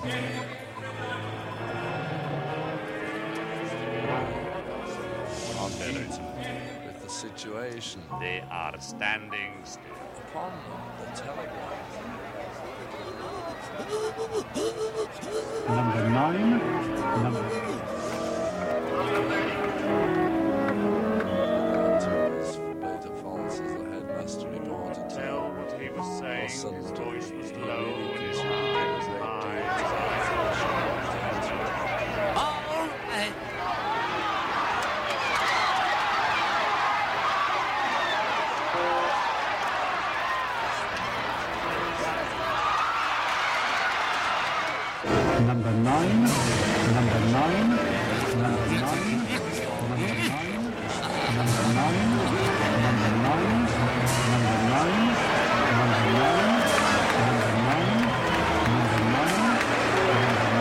With the situation. They are standing still. Upon the telegraph. Number 9. Beta Falls as the headmaster reported. Tell what he was saying. His voice was low and his All right. Number 9.